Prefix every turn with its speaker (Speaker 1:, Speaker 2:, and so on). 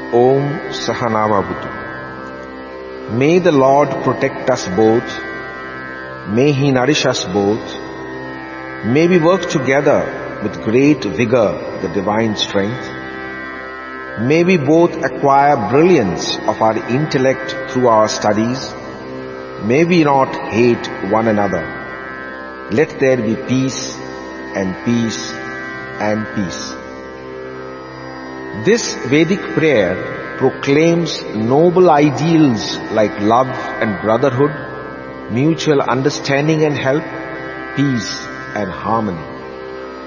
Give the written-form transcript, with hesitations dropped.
Speaker 1: Om Sahanavavatu. May the Lord protect us both. May He nourish us both. May we work together with great vigor the divine strength. May we both acquire brilliance of our intellect through our studies. May we not hate one another. Let there be peace and peace and peace. This Vedic prayer proclaims noble ideals like love and brotherhood, mutual understanding and help, peace and harmony.